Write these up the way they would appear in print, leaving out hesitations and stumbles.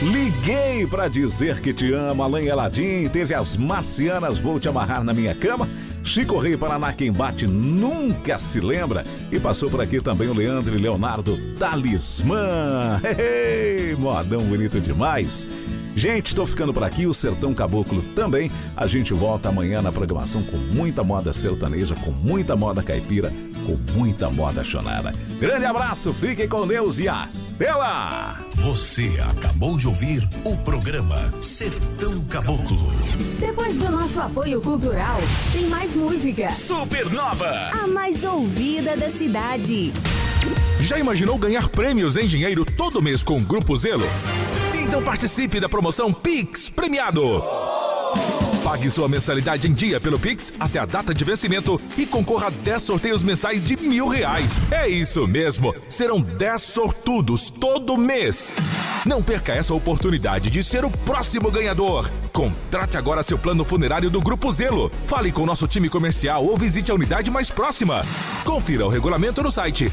Liguei pra dizer que te amo, Alain Eladim. Teve as Marcianas, Vou Te Amarrar na Minha Cama. Chico Rei, Paraná, Quem Bate Nunca Se Lembra. E passou por aqui também o Leandro e Leonardo, Talismã. Hey, modão bonito demais. Gente, tô ficando por aqui, o Sertão Caboclo também. A gente volta amanhã na programação com muita moda sertaneja, com muita moda caipira, com muita moda chonada. Grande abraço, fiquem com Deus e até lá! Você acabou de ouvir o programa Sertão Caboclo. Depois do nosso apoio cultural, tem mais música. Supernova, a mais ouvida da cidade. Já imaginou ganhar prêmios em dinheiro todo mês com o Grupo Zelo? Então participe da promoção Pix Premiado. Pague sua mensalidade em dia pelo Pix até a data de vencimento e concorra a 10 sorteios mensais de R$1.000. É isso mesmo, serão 10 sortudos todo mês. Não perca essa oportunidade de ser o próximo ganhador. Contrate agora seu plano funerário do Grupo Zelo. Fale com o nosso time comercial ou visite a unidade mais próxima. Confira o regulamento no site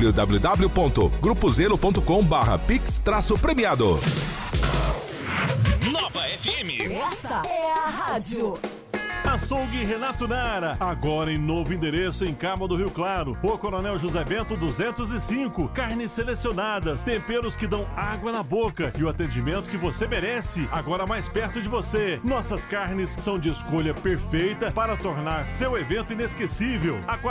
www.grupozelo.com/pix-premiado. Nova FM. Essa é a rádio. Açougue Renato Nara, agora em novo endereço em Carmo do Rio Claro. Rua Coronel José Bento 205. Carnes selecionadas, temperos que dão água na boca e o atendimento que você merece, agora mais perto de você. Nossas carnes são de escolha perfeita para tornar seu evento inesquecível.